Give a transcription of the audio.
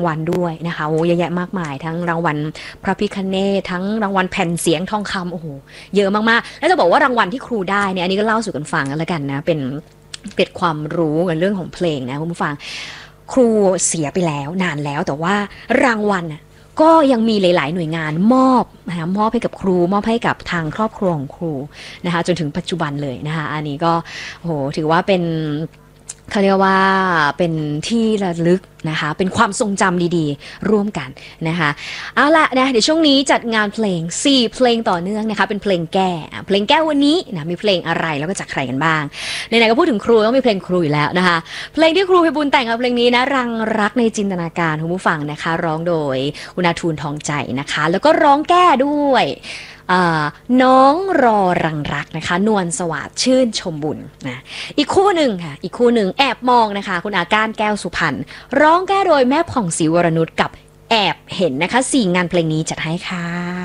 วัลด้วยนะคะโอ้เยอะแยะมากมายทั้งรางวัลพระพิฆเนศทั้งรางวัลแผ่นเสียงทองคำโอ้โหเยอะมากๆแล้วจะบอกว่ารางวัลที่ครูได้เนี่ยอันนี้ก็เล่าสู่กันฟังกันแล้วกันนะเป็นเกร็ดความรู้กันเรื่องของเพลงนะคุณผู้ฟังครูเสียไปแล้วนานแล้วแต่ว่ารางวัลก็ยังมีหลายๆหน่วยงานมอบนะคะมอบให้กับครูมอบให้กับทางครอบครัวของครูนะคะจนถึงปัจจุบันเลยนะคะอันนี้ก็โหถือว่าเป็นเขาเรียกว่าเป็นที่ระลึกนะคะเป็นความทรงจำดีๆร่วมกันนะคะเอาละนะเดี๋ยวช่วงนี้จัดงานเพลง4เพลงต่อเนื่องนะคะเป็นเพลงแก้วันนี้นะมีเพลงอะไรแล้วก็จากใครกันบ้างไหนๆก็พูดถึงครูต้องมีเพลงครูอยู่แล้วนะคะเพลงที่ครูไพบูลย์แต่งกับเพลงนี้นะรักในจินตนาการคุณผู้ฟังนะคะร้องโดยคุณอาทูลทองใจนะคะแล้วก็ร้องแก้ด้วยน้องรอรังรักนะคะนวลสวัสดิ์ชื่นชมบุญนะอีกคู่หนึ่งค่ะอีกคู่หนึ่งแอบมองนะคะคุณอาก้านแก้วสุพรรณร้องแก้โดยแม่ผ่องศรีวรนุชกับแอบเห็นนะคะ4งานเพลงนี้จัดให้ค่ะ